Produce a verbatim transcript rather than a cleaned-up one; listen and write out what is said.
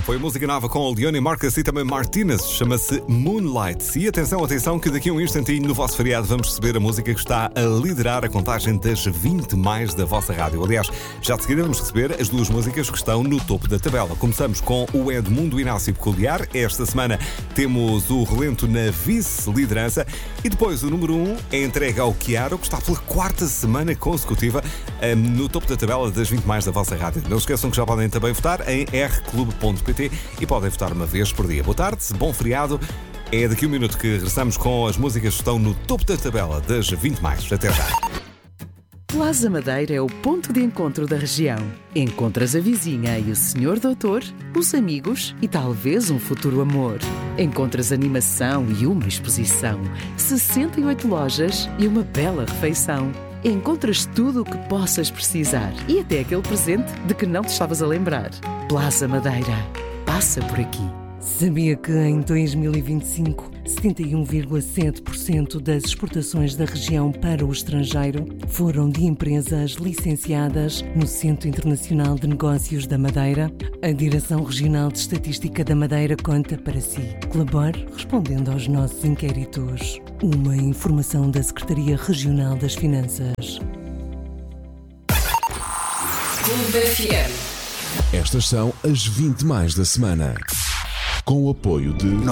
Foi a música nova com Leone Marcus e também Martinez, chama-se Moonlight. E atenção, atenção, que daqui a um instantinho no vosso feriado vamos receber a música que está a liderar a contagem das vinte mais da vossa rádio. Aliás, já de seguida vamos receber as duas músicas que estão no topo da tabela. Começamos com o Edmundo Inácio Peculiar. Esta semana temos o Relento na vice-liderança e depois o número um é entregue ao Chiaro, que está pela quarta semana consecutiva no topo da tabela das vinte mais da vossa rádio. Não se esqueçam que já podem também votar em r clube ponto p t e podem votar uma vez por dia. Boa tarde, bom feriado. É daqui a um minuto que regressamos com as músicas que estão no topo da tabela das vinte mais. Até já. Plaza Madeira é o ponto de encontro da região. Encontras a vizinha e o senhor doutor, os amigos e talvez um futuro amor. Encontras animação e uma exposição, sessenta e oito lojas e uma bela refeição. Encontras tudo o que possas precisar e até aquele presente de que não te estavas a lembrar. Plaza Madeira. Passa por aqui. Sabia que em dois mil e vinte e cinco, setenta e um vírgula sete por cento das exportações da região para o estrangeiro foram de empresas licenciadas no Centro Internacional de Negócios da Madeira? A Direção Regional de Estatística da Madeira conta para si. Colabore respondendo aos nossos inquéritos. Uma informação da Secretaria Regional das Finanças. Clube F M. Estas são as vinte mais da semana. Com o apoio de